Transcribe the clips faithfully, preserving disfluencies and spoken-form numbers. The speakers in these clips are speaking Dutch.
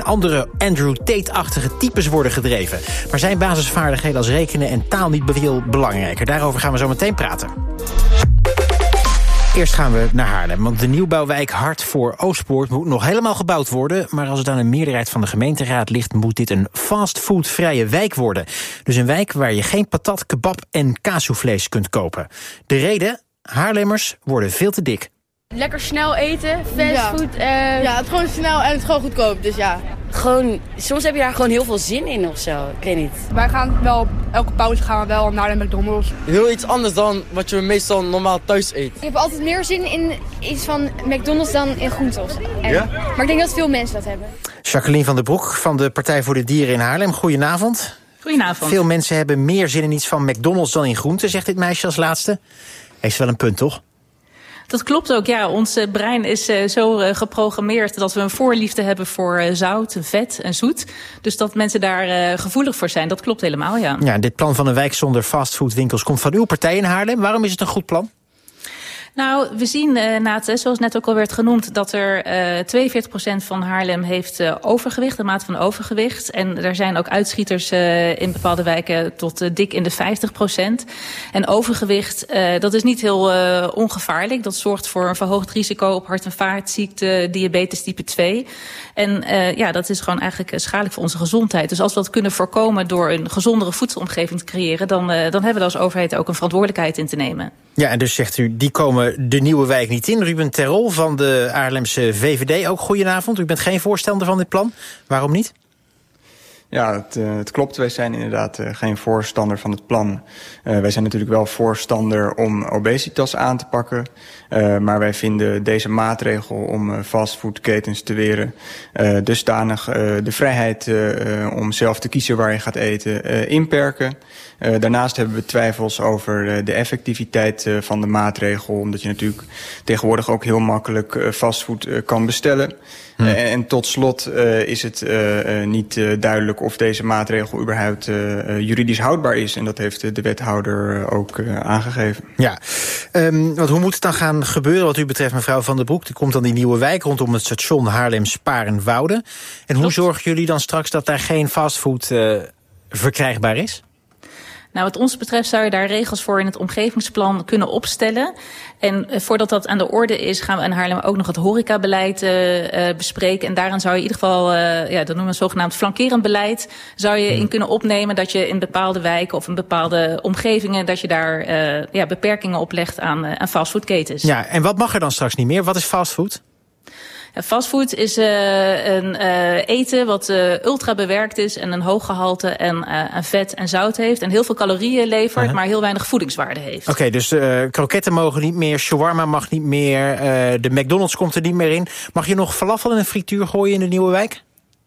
andere Andrew Tate-achtige types worden gedreven. Maar zijn basisvaardigheden als rekenen en taal niet veel belangrijker? Daarover gaan we zo meteen praten. Eerst gaan we naar Haarlem, want de nieuwbouwwijk Hart voor Oostpoort moet nog helemaal gebouwd worden. Maar als het aan een meerderheid van de gemeenteraad ligt, moet dit een fastfoodvrije wijk worden. Dus een wijk waar je geen patat, kebab en kaasvlees kunt kopen. De reden? Haarlemmers worden veel te dik. Lekker snel eten, fastfood. Ja. Uh... ja, het gewoon snel en het gewoon goedkoop, dus ja. Gewoon, soms heb je daar gewoon heel veel zin in of zo, ik weet niet. Wij gaan wel, elke pauze gaan we wel naar de McDonald's. Heel iets anders dan wat je meestal normaal thuis eet. Ik heb altijd meer zin in iets van McDonald's dan in groenten. Ja? Maar ik denk dat veel mensen dat hebben. Jacqueline van der Broek van de Partij voor de Dieren in Haarlem, goedenavond. Goedenavond. Veel mensen hebben meer zin in iets van McDonald's dan in groenten, zegt dit meisje als laatste. Heeft wel een punt, toch? Dat klopt ook, ja. Ons brein is uh, zo uh, geprogrammeerd dat we een voorliefde hebben voor uh, zout, vet en zoet. Dus dat mensen daar uh, gevoelig voor zijn, dat klopt helemaal, ja. Ja, dit plan van een wijk zonder fastfoodwinkels komt van uw partij in Haarlem. Waarom is het een goed plan? Nou, we zien, uh, Naat, zoals net ook al werd genoemd, dat er uh, tweeënveertig procent van Haarlem heeft uh, overgewicht, een maat van overgewicht. En er zijn ook uitschieters uh, in bepaalde wijken tot uh, dik in de vijftig procent. En overgewicht, uh, dat is niet heel uh, ongevaarlijk. Dat zorgt voor een verhoogd risico op hart- en vaatziekten, diabetes type twee. En uh, ja, dat is gewoon eigenlijk schadelijk voor onze gezondheid. Dus als we dat kunnen voorkomen door een gezondere voedselomgeving te creëren, dan, uh, dan hebben we als overheid ook een verantwoordelijkheid in te nemen. Ja, en dus zegt u, die komen de nieuwe wijk niet in. Ruben Terrol van de Haarlemse V V D, ook goedenavond. U bent geen voorstander van dit plan. Waarom niet? Ja, het, uh, het klopt. Wij zijn inderdaad uh, geen voorstander van het plan. Uh, wij zijn natuurlijk wel voorstander om obesitas aan te pakken. Uh, maar wij vinden deze maatregel om uh, fastfoodketens te weren uh, dusdanig uh, de vrijheid uh, om zelf te kiezen waar je gaat eten uh, inperken. Uh, daarnaast hebben we twijfels over uh, de effectiviteit uh, van de maatregel, omdat je natuurlijk tegenwoordig ook heel makkelijk uh, fastfood uh, kan bestellen. Hmm. Uh, en tot slot uh, is het uh, uh, niet uh, duidelijk of deze maatregel überhaupt uh, juridisch houdbaar is. En dat heeft uh, de wethouder uh, ook uh, aangegeven. Ja, um, want hoe moet het dan gaan gebeuren wat u betreft, mevrouw Van der Broek? Er komt dan die nieuwe wijk rondom het station Haarlem-Sparenwouden. En hoe Klopt. zorgen jullie dan straks dat daar geen fastfood uh, verkrijgbaar is? Nou, wat ons betreft zou je daar regels voor in het omgevingsplan kunnen opstellen. En uh, voordat dat aan de orde is, gaan we in Haarlem ook nog het horecabeleid uh, uh, bespreken. En daarin zou je in ieder geval, uh, ja, dat noemen we zogenaamd flankerend beleid, zou je in kunnen opnemen dat je in bepaalde wijken of in bepaalde omgevingen, dat je daar uh, ja, beperkingen oplegt aan, uh, aan fastfoodketens. Ja, en wat mag er dan straks niet meer? Wat is fastfood? Fastfood is uh, een uh, eten wat uh, ultra bewerkt is en een hoog gehalte en, uh, aan vet en zout heeft. En heel veel calorieën levert, uh-huh. maar heel weinig voedingswaarde heeft. Oké, okay, dus uh, kroketten mogen niet meer, shawarma mag niet meer, uh, de McDonald's komt er niet meer in. Mag je nog falafel in een frituur gooien in de nieuwe wijk?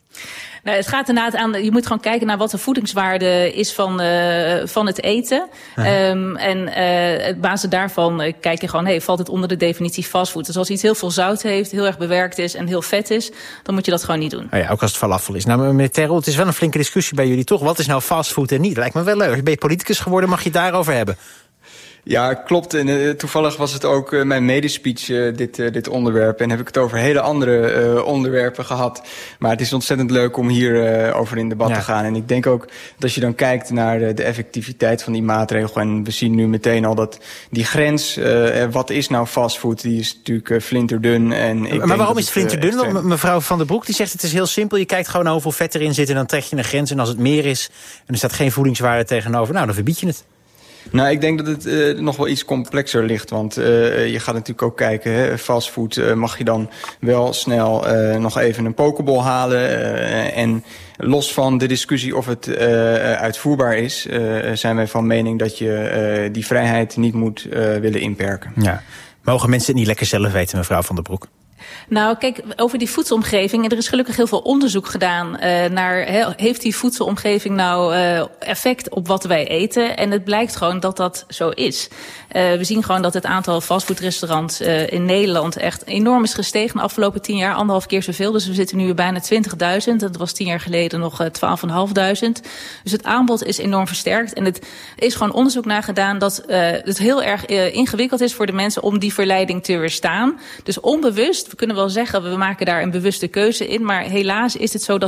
Nou, het gaat inderdaad aan, je moet gewoon kijken naar wat de voedingswaarde is van, uh, van het eten. Uh-huh. Um, en uh, op basis daarvan uh, kijk je gewoon, hey, valt het onder de definitie fastfood? Dus als iets heel veel zout heeft, heel erg bewerkt is en heel vet is, dan moet je dat gewoon niet doen. Oh ja, ook als het falafel is. Nou, meneer Terrel, het is wel een flinke discussie bij jullie, toch? Wat is nou fastfood en niet? Lijkt me wel leuk. Ben je politicus geworden, mag je het daarover hebben? Ja, klopt. En uh, toevallig was het ook uh, mijn medespeech, uh, dit, uh, dit onderwerp. En heb ik het over hele andere uh, onderwerpen gehad. Maar het is ontzettend leuk om hier uh, over in debat ja. te gaan. En ik denk ook dat als je dan kijkt naar de, de effectiviteit van die maatregel. En we zien nu meteen al dat die grens, uh, wat is nou fastfood, die is natuurlijk uh, flinterdun. En ik maar waarom is het flinterdun? Uh, Want mevrouw Van der Broek die zegt het is heel simpel. Je kijkt gewoon naar hoeveel vet erin zit en dan trek je een grens. En als het meer is en er staat geen voedingswaarde tegenover, nou dan verbied je het. Nou, ik denk dat het uh, nog wel iets complexer ligt. Want uh, je gaat natuurlijk ook kijken, hè, fastfood uh, mag je dan wel snel uh, nog even een pokeball halen. Uh, en los van de discussie of het uh, uitvoerbaar is, uh, zijn wij van mening dat je uh, die vrijheid niet moet uh, willen inperken. Ja. Mogen mensen het niet lekker zelf weten, mevrouw Van der Broek? Nou, kijk, over die voedselomgeving. Er is gelukkig heel veel onderzoek gedaan uh, naar, he, heeft die voedselomgeving nou uh, effect op wat wij eten? En het blijkt gewoon dat dat zo is. Uh, we zien gewoon dat het aantal fastfoodrestaurants uh, in Nederland echt enorm is gestegen de afgelopen tien jaar. Anderhalf keer zoveel. Dus we zitten nu bijna twintigduizend. Dat was tien jaar geleden nog uh, twaalfduizend vijfhonderd. Dus het aanbod is enorm versterkt. En het is gewoon onderzoek naar gedaan dat uh, het heel erg uh, ingewikkeld is voor de mensen om die verleiding te weerstaan. Dus onbewust, we kunnen wel zeggen, we maken daar een bewuste keuze in. Maar helaas is het zo dat